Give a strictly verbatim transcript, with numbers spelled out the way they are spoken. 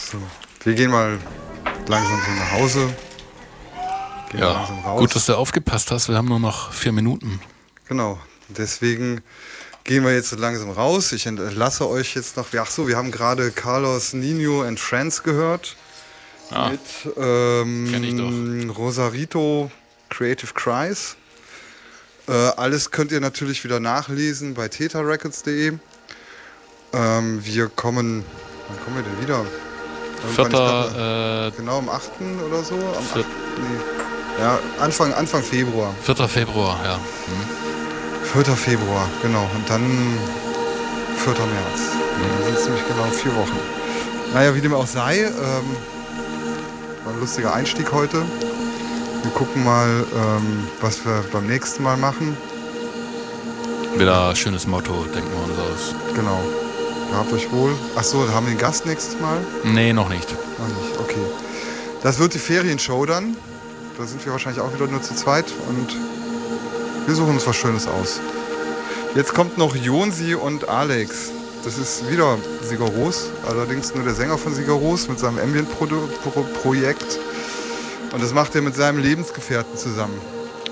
So, wir gehen mal langsam so nach Hause. Gehen Ja, langsam raus. gut, dass du aufgepasst hast. Wir haben nur noch vier Minuten. Genau, deswegen gehen wir jetzt so langsam raus. Ich entlasse euch jetzt noch. Ach so, wir haben gerade Carlos Nino and Friends gehört. Ah, mit ähm, kenn ich doch. Rosarito Creative Cries. Äh, alles könnt ihr natürlich wieder nachlesen bei theta records punkt de. Ähm, wir kommen, wann kommen wir denn wieder? Irgendwann, ich Vierter, glaube, äh, genau am achten oder so. Am Viert- achten Nee. Ja, Anfang, Anfang Februar. vierter Februar, ja. Hm. vierter Februar, genau. Und dann vierter März. Dann sind es ziemlich genau vier Wochen. Naja, wie dem auch sei, ähm, war ein lustiger Einstieg heute. Wir gucken mal, ähm, was wir beim nächsten Mal machen. Wieder schönes Motto, denken wir uns aus. Genau. Habt euch wohl. Achso, haben wir den Gast nächstes Mal? Nee, noch nicht. Noch nicht, okay. Das wird die Ferienshow dann. Da sind wir wahrscheinlich auch wieder nur zu zweit und wir suchen uns was Schönes aus. Jetzt kommt noch Jonsi und Alex. Das ist wieder Sigur Rós, allerdings nur der Sänger von Sigur Rós mit seinem Ambient-Projekt. Und das macht er mit seinem Lebensgefährten zusammen.